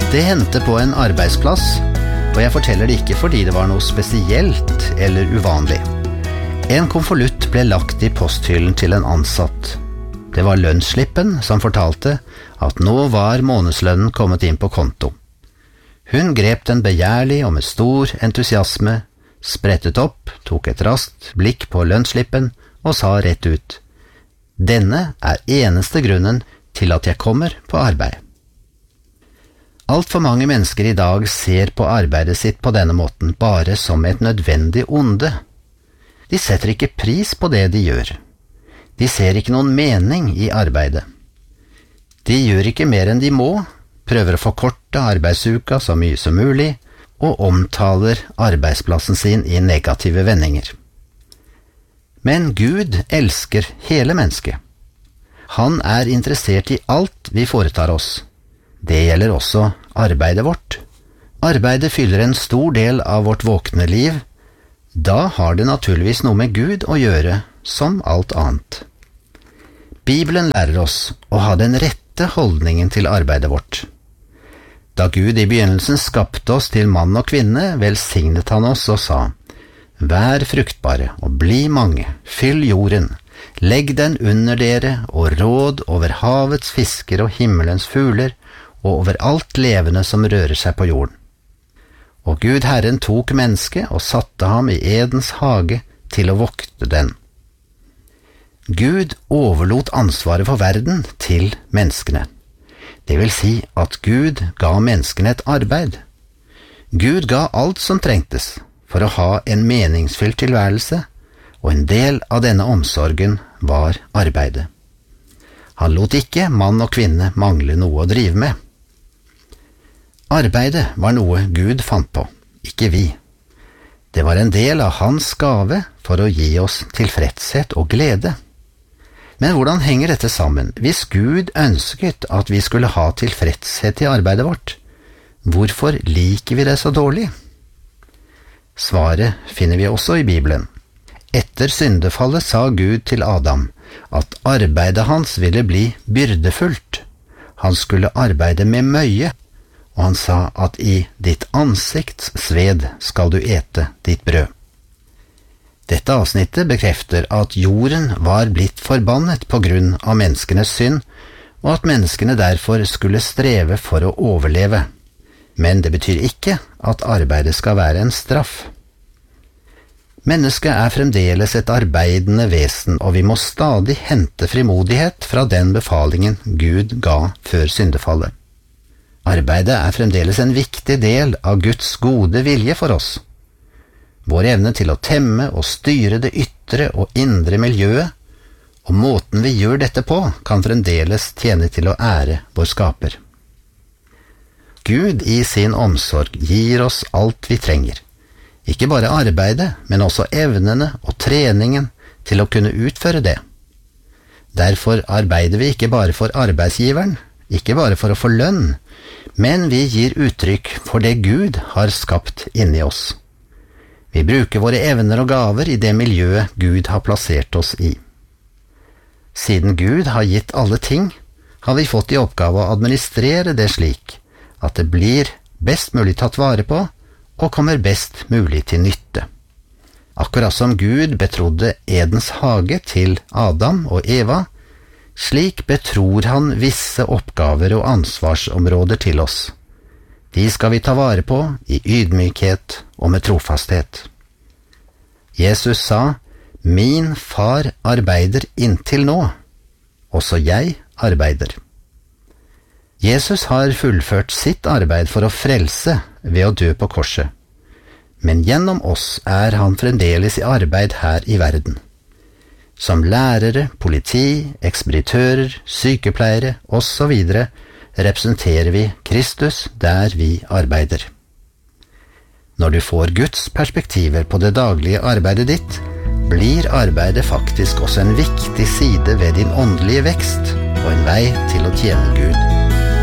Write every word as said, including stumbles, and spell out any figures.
Det hendte på en arbeidsplass, og jeg forteller det ikke fordi det var noe spesielt eller uvanlig. En konvolutt ble lagt i posthyllen til en ansatt. Det var lønnsslippen som fortalte at nå var månedslønnen kommet inn på konto. Hun grep den begjærlig og med stor entusiasme, sprettet opp, tok et raskt blikk på lønnsslippen og sa rett ut: «Denne er eneste grunnen til at jeg kommer på arbeid.» Alt for mange mennesker i dag ser på arbeidet sitt på denne måten bare som et nødvendig onde. De setter ikke pris på det de gjør. De ser ikke noen mening i arbeidet. De gjør ikke mer enn de må, prøver å forkorte arbeidsuka så mye som mulig, og omtaler arbeidsplassen sin i negative vendinger. Men Gud elsker hele mennesket. Han er interessert i alt vi foretar oss. Det gjelder også arbeidet vårt. Arbeidet fyller en stor del av vårt våkne liv. Da har det naturligvis noe med Gud å gjøre, som alt annet. Bibelen lærer oss å ha den rette holdningen til arbeidet vårt. Da Gud i begynnelsen skapte oss til mann og kvinne, velsignet han oss og sa: «Vær fruktbare og bli mange, fyll jorden, legg den under dere og råd over havets fisker og himmelens fugler, og over alt levende som rører seg på jorden.» Og Gud Herren tok mennesket og satte ham i Edens hage til å vokte den. Gud overlot ansvaret for verden til menneskene. Det vil si at Gud ga menneskene et arbeid. Gud ga alt som trengtes for å ha en meningsfylt tilværelse, og en del av denne omsorgen var arbeidet. Han lot ikke mann og kvinne mangle noe å drive med. Arbeidet var noe Gud fant på, ikke vi. Det var en del av hans gave for å gi oss tilfredshet og glede. Men hvordan henger dette sammen? Hvis Gud ønsket at vi skulle ha tilfredshet i arbeidet vårt, hvorfor liker vi det så dårlig? Svaret finner vi også i Bibelen. Etter syndefallet sa Gud til Adam at arbeidet hans ville bli byrdefullt. Han skulle arbeide med møye, og han sa at i ditt ansikts sved skal du ete ditt brød. Dette avsnittet bekrefter at jorden var blitt forbannet på grunn av menneskenes synd, og at menneskene derfor skulle streve for å overleve. Men det betyr ikke at arbeidet skal være en straff. Mennesket er fremdeles et arbeidende vesen, og vi må stadig hente frimodighet fra den befalingen Gud ga før syndefallet. Arbeidet er fremdeles en viktig del av Guds gode vilje for oss. Vår evne til å temme og styre det ytre og indre miljøet, og måten vi gjør dette på, kan fremdeles tjene til å ære vår skaper. Gud i sin omsorg gir oss alt vi trenger. Ikke bare arbeidet, men også evnene og treningen til å kunne utføre det. Derfor arbeider vi ikke bare for arbeidsgiveren, ikke bare for å få lønn, men vi gir uttrykk for det Gud har skapt inni oss. Vi bruker våre evner og gaver i det miljøet Gud har plassert oss i. Siden Gud har gitt alle ting, har vi fått i oppgave å administrere det slik at det blir best mulig tatt vare på og kommer best mulig til nytte. Akkurat som Gud betrodde Edens hage til Adam og Eva, slik betror han visse oppgaver og ansvarsområder til oss. De skal vi ta vare på i ydmykhet og med trofasthet. Jesus sa: «Min far arbeider inntil nå, også jeg arbeider.» Jesus har fullført sitt arbeid for å frelse ved å dø på korset, men gjennom oss er han fremdeles i arbeid her i verden. Som lærere, politi, ekspeditører, sykepleiere og så videre representerer vi Kristus der vi arbeider. Når du får Guds perspektiver på det daglige arbeidet ditt, blir arbeidet faktisk også en viktig side ved din åndelige vekst og en vei til å tjene Gud.